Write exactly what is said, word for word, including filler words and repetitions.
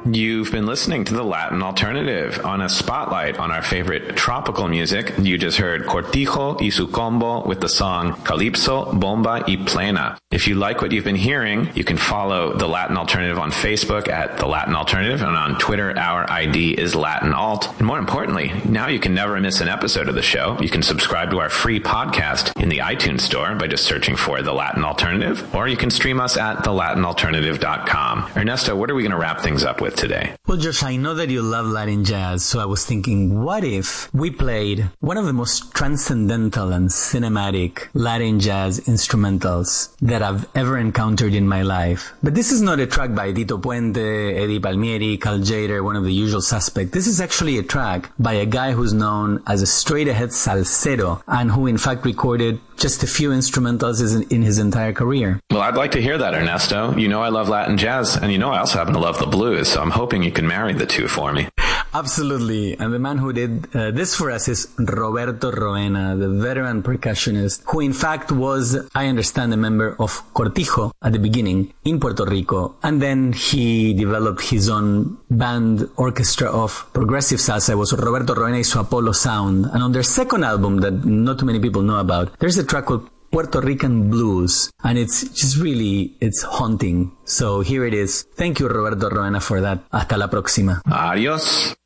You've been listening to the Latin Alternative on a spotlight on our favorite tropical music. You just heard Cortijo y su combo with the song Calypso, Bomba y Plena. If you like what you've been hearing, you can follow the Latin Alternative on Facebook at the Latin Alternative, and on Twitter, our I D is Latin Alt. And more importantly, now you can never miss an episode of the show. You can subscribe to our free podcast in the iTunes store by just searching for the Latin Alternative, or you can stream us at the latin alternative dot com. Ernesto, what are we going to wrap things up with today? Well, Josh, I know that you love Latin jazz, so I was thinking, what if we played one of the most transcendental and cinematic Latin jazz instrumentals that I've ever encountered in my life? But this is not a track by Tito Puente, Eddie Palmieri, Cal Jader, one of the usual suspects. This is actually a track by a guy who's known as a straight-ahead salsero, and who in fact recorded just a few instrumentals in his entire career. Well, I'd like to hear that, Ernesto. You know I love Latin jazz, and you know I also happen to love the blues, so I'm hoping you can marry the two for me. Absolutely. And the man who did uh, this for us is Roberto Roena, the veteran percussionist, who in fact was, I understand, a member of Cortijo at the beginning in Puerto Rico. And then he developed his own band orchestra of progressive salsa. It was Roberto Roena y su Apollo Sound. And on their second album that not too many people know about, there's a track called Puerto Rican Blues, and it's just really, it's haunting. So here it is. Thank you, Roberto Roena, for that. Hasta la próxima. Adiós.